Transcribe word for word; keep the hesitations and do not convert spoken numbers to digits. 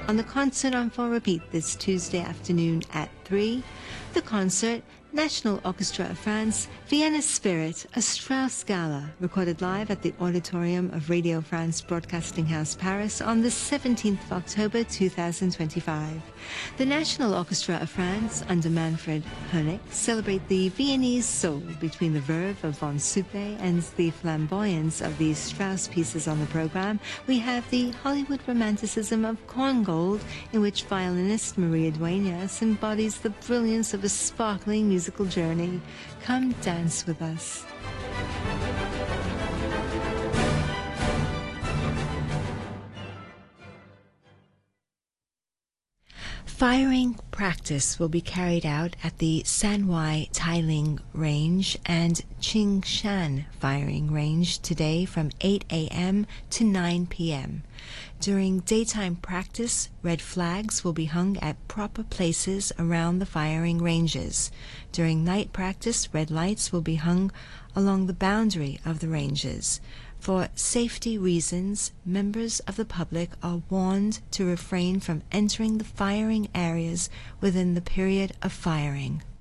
On the concert on for repeat this Tuesday afternoon at three, the concert, National Orchestra of France, Vienna Spirit, a Strauss Gala, recorded live at the Auditorium of Radio France Broadcasting House, Paris on the seventeenth of October two thousand twenty-five. The National Orchestra of France, under Manfred Honeck, celebrate the Viennese soul between the verve of von Suppe and the flamboyance of these Strauss pieces on the program. We have the Hollywood romanticism of Korngold, in which violinist Maria Dueñas embodies the brilliance of a sparkling musical journey. Come dance with us. Firing practice will be carried out at the Sanwai Tailing Range and Qingshan Firing Range today from eight a m to nine p m During daytime practice, red flags will be hung at proper places around the firing ranges. During night practice, red lights will be hung along the boundary of the ranges. For safety reasons, members of the public are warned to refrain from entering the firing areas within the period of firing.